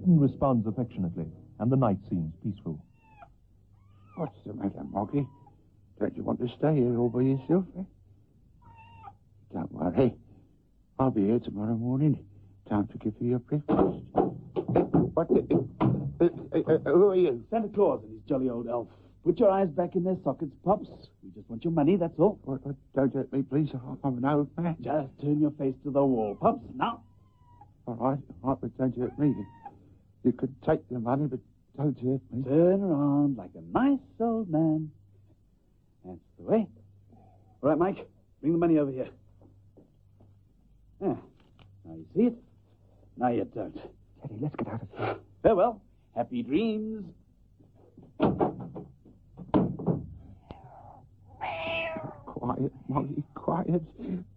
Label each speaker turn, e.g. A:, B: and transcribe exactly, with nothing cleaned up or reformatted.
A: kitten responds affectionately, and the night seems peaceful.
B: What's the matter, Moggy? Don't you want to stay here all by yourself, eh? Don't worry. I'll be here tomorrow morning. Time to give you your breakfast. What the... Uh, uh, uh, who are you?
C: Santa Claus and his jolly old elf. Put your eyes back in their sockets, Pops. We just want your money, that's all.
B: What, what, don't hurt me, please. I'm an old man.
C: Just turn your face to the wall, Pops. Now.
B: All right, all right, but don't hurt me. You could take the money, but don't hurt me.
C: Turn around like a nice old man. That's the way. All right, Mike, bring the money over here. Ah, now you see it. Now you don't.
B: Teddy, let's get out of here.
C: Farewell. Happy dreams.
B: Quiet, Molly, quiet.